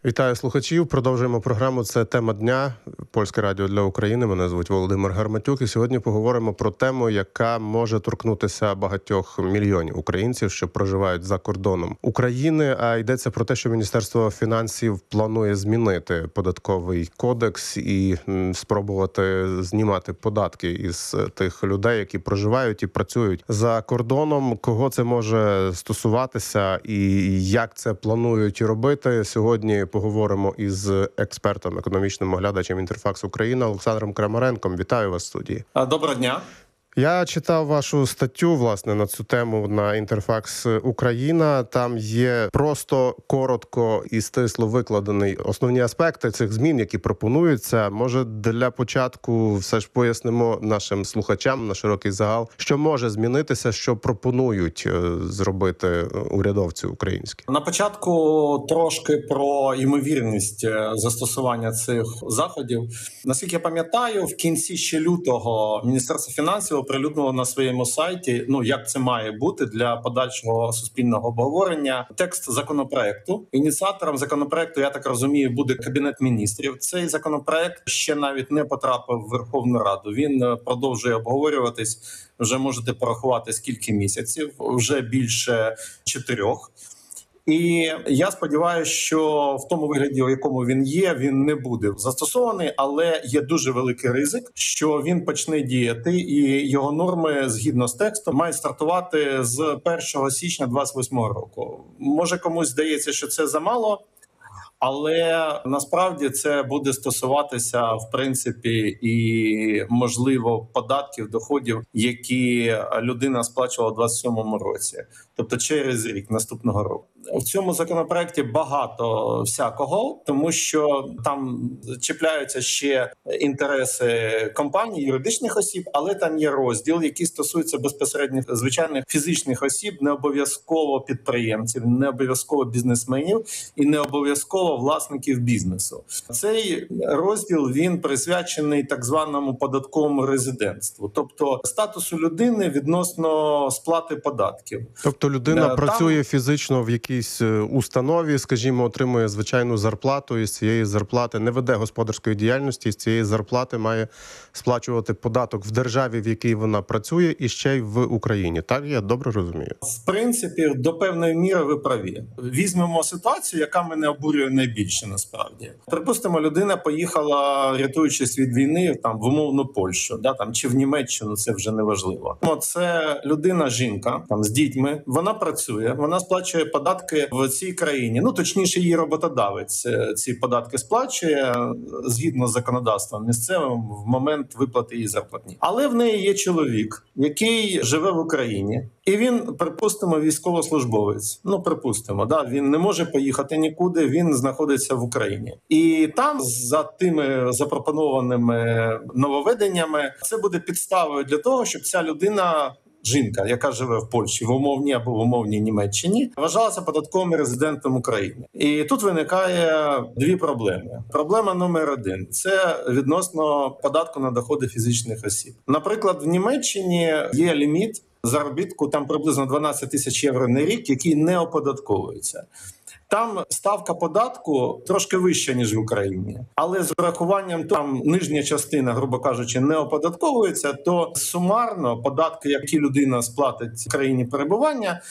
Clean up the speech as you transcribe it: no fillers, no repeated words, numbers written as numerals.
Вітаю слухачів. Продовжуємо програму. Це тема дня. Польське радіо для України. Мене звуть Володимир Гарматюк. І сьогодні поговоримо про тему, яка може торкнутися багатьох мільйонів українців, що проживають за кордоном України. А йдеться про те, що Міністерство фінансів планує змінити податковий кодекс і спробувати знімати податки із тих людей, які проживають і працюють за кордоном. Кого це може стосуватися і як це планують робити? Сьогодні поговоримо із експертом, економічним оглядачем «Інтерфакс Україна» Олександром Крамаренком. Вітаю вас в студії. Доброго дня. Я читав вашу статтю, власне, на цю тему на «Інтерфакс Україна». Там є просто коротко і стисло викладені основні аспекти цих змін, які пропонуються. Може, для початку все ж пояснимо нашим слухачам на широкий загал, що може змінитися, що пропонують зробити урядовці українські. На початку трошки про ймовірність застосування цих заходів. Наскільки я пам'ятаю, в кінці ще лютого Міністерство фінансів оприлюднило на своєму сайті, як це має бути для подальшого суспільного обговорення, текст законопроекту. Ініціатором законопроекту, я так розумію, буде Кабінет міністрів. Цей законопроект ще навіть не потрапив в Верховну Раду. Він продовжує обговорюватись. Вже можете порахувати скільки місяців, вже більше 4. І я сподіваюся, що в тому вигляді, у якому він є, він не буде застосований, але є дуже великий ризик, що він почне діяти, і його норми, згідно з текстом, мають стартувати з 1 січня 2028 року. Може, комусь здається, що це замало, але насправді це буде стосуватися, в принципі, і, можливо, податків, доходів, які людина сплачувала у 2027 році. Тобто через рік, наступного року. В цьому законопроекті багато всякого, тому що там чіпляються ще інтереси компаній, юридичних осіб, але там є розділ, який стосується безпосередньо звичайних фізичних осіб, не обов'язково підприємців, не обов'язково бізнесменів і не обов'язково власників бізнесу. Цей розділ, він присвячений так званому податковому резидентству, тобто статусу людини відносно сплати податків. Тобто людина працює фізично в якійсь установі, скажімо, отримує звичайну зарплату, і з цієї зарплати не веде господарської діяльності, і з цієї зарплати має сплачувати податок в державі, в якій вона працює, і ще й в Україні. Так, я добре розумію? В принципі, до певної міри ви праві. Візьмемо ситуацію, яка мене обурює найбільше насправді. Припустимо, людина поїхала, рятуючись від війни, в умовну Польщу, чи в Німеччину, це вже не важливо. Це людина, жінка, з дітьми, вона працює, вона сплачує податки в цій країні. Точніше, її роботодавець ці податки сплачує згідно з законодавством місцевим в момент виплати її зарплатні. Але в неї є чоловік, який живе в Україні, і він, припустимо, військовослужбовець. Припустимо, він не може поїхати нікуди, він знаходиться в Україні. І там, за тими запропонованими нововведеннями, це буде підставою для того, щоб ця людина, жінка, яка живе в Польщі, в умовній або в умовній Німеччині, вважалася податковим резидентом України. І тут виникає дві проблеми. Проблема номер 1 – це відносно податку на доходи фізичних осіб. Наприклад, в Німеччині є ліміт заробітку, там приблизно 12 тисяч євро на рік, який не оподатковується. Там ставка податку трошки вища, ніж в Україні. Але з урахуванням, там нижня частина, грубо кажучи, не оподатковується, то сумарно податки, які людина сплатить в країні перебування,